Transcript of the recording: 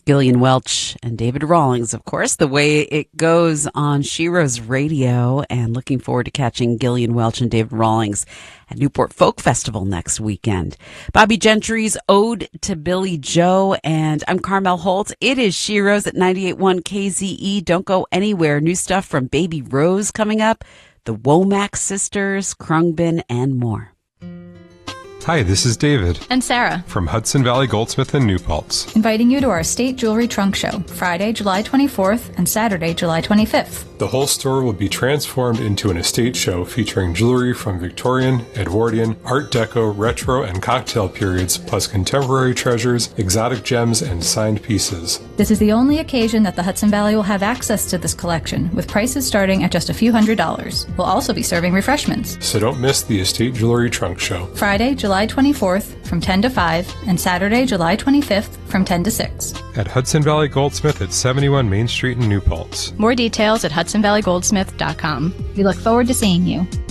Gillian Welch and David Rawlings, of course, The Way It Goes on Sheroes Radio, and looking forward to catching Gillian Welch and David Rawlings at Newport Folk Festival next weekend. Bobby Gentry's Ode to Billy Joe, and I'm Carmel Holt. It is Sheroes at 98.1 KZE. Don't go anywhere. New stuff from Baby Rose coming up, the Womack Sisters, Krungbin, and more. Hi, this is David. And Sarah. From Hudson Valley Goldsmith in New Paltz. Inviting you to our Estate Jewelry Trunk Show, Friday, July 24th and Saturday, July 25th. The whole store will be transformed into an estate show featuring jewelry from Victorian, Edwardian, Art Deco, retro, and cocktail periods, plus contemporary treasures, exotic gems, and signed pieces. This is the only occasion that the Hudson Valley will have access to this collection, with prices starting at just a few $100s. We'll also be serving refreshments. So don't miss the Estate Jewelry Trunk Show. Friday, July 24th from 10 to 5, and Saturday, July 25th from 10 to 6. At Hudson Valley Goldsmith at 71 Main Street in New Paltz. More details at HudsonValleyGoldsmith.com. We look forward to seeing you.